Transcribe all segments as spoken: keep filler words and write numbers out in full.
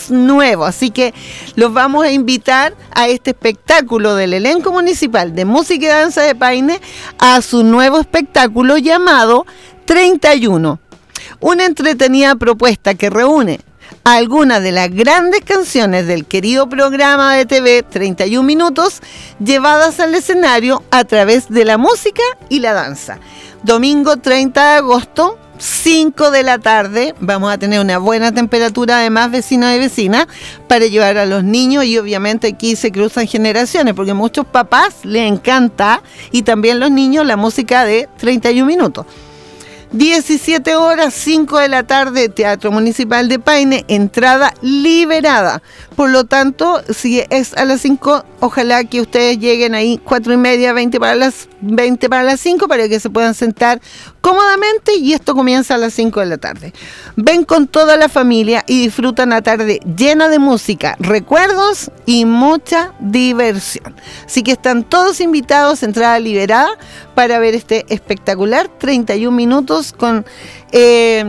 es nuevo, así que los vamos a invitar a este espectáculo del elenco municipal de música y danza de Paine, a su nuevo espectáculo llamado treinta y uno. Una entretenida propuesta que reúne algunas de las grandes canciones del querido programa de T V treinta y un minutos, llevadas al escenario a través de la música y la danza. Domingo treinta de agosto, cinco de la tarde, vamos a tener una buena temperatura, además, vecinos y vecinas, para llevar a los niños, y obviamente aquí se cruzan generaciones, porque a muchos papás les encanta, y también los niños, la música de treinta y un minutos. diecisiete horas, cinco de la tarde, Teatro Municipal de Paine, entrada liberada. Por lo tanto, si es a las cinco, ojalá que ustedes lleguen ahí cuatro y media, veinte para las veinte para las cinco, para que se puedan sentar cómodamente, y esto comienza a las cinco de la tarde. Ven con toda la familia y disfrutan una tarde llena de música, recuerdos y mucha diversión. Así que están todos invitados, entrada liberada, para ver este espectacular treinta y un minutos con eh,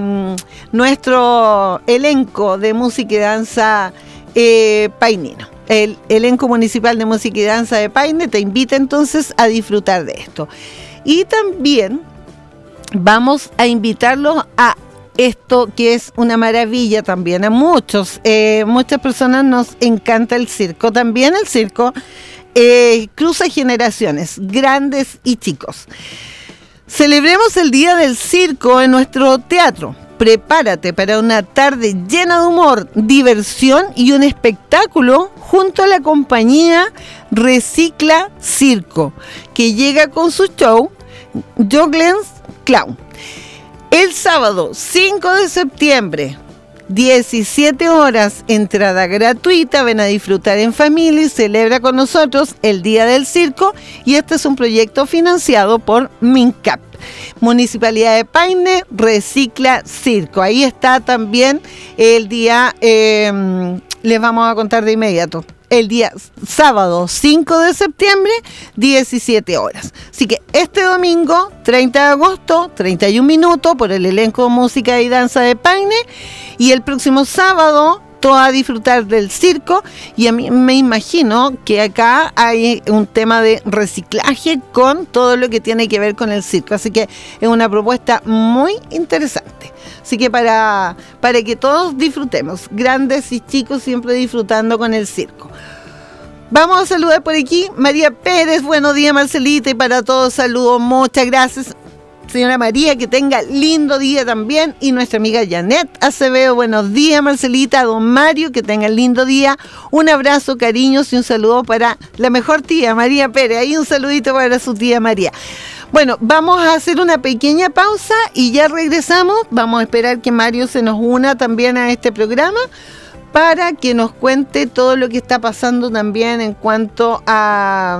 nuestro elenco de música y danza eh, painino. El elenco municipal de música y danza de Paine te invita entonces a disfrutar de esto. Y también vamos a invitarlos a esto que es una maravilla también a muchos. Eh, muchas personas nos encanta el circo. También el circo eh, cruza generaciones, grandes y chicos. Celebremos el Día del Circo en nuestro teatro. Prepárate para una tarde llena de humor, diversión y un espectáculo junto a la compañía Recicla Circo, que llega con su show Juggler's Clown. El sábado cinco de septiembre, diecisiete horas, entrada gratuita, ven a disfrutar en familia y celebra con nosotros el Día del Circo, y este es un proyecto financiado por MINCAP. Municipalidad de Paine, Recicla Circo. Ahí está también el día, eh, les vamos a contar de inmediato, el día sábado cinco de septiembre, diecisiete horas. Así que este domingo, treinta de agosto, treinta y un minutos, por el elenco de música y danza de Paine, y el próximo sábado, todo a disfrutar del circo. Y a mí me imagino que acá hay un tema de reciclaje con todo lo que tiene que ver con el circo, así que es una propuesta muy interesante. Así que para, para que todos disfrutemos, grandes y chicos, siempre disfrutando con el circo. Vamos a saludar por aquí María Pérez. Buenos días, Marcelita, y para todos saludos, muchas gracias. Señora María, que tenga lindo día también. Y nuestra amiga Janet Acevedo, buenos días, Marcelita. Don Mario, que tenga lindo día. Un abrazo, cariños, y un saludo para la mejor tía, María Pérez. Ahí un saludito para su tía María. Bueno, vamos a hacer una pequeña pausa y ya regresamos. Vamos a esperar que Mario se nos una también a este programa, para que nos cuente todo lo que está pasando también en cuanto a...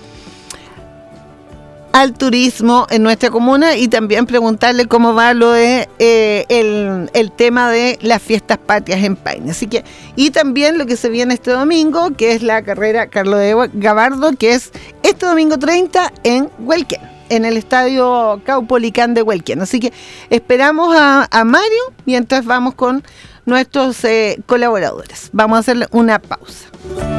al turismo en nuestra comuna, y también preguntarle cómo va lo de eh, el, el tema de las fiestas patrias en Paine. Así que, y también lo que se viene este domingo, que es la carrera Carlos de Gabardo, que es este domingo treinta en Huelquén, en el estadio Caupolicán de Huelquén. Así que esperamos a, a Mario mientras vamos con nuestros eh, colaboradores. Vamos a hacer una pausa.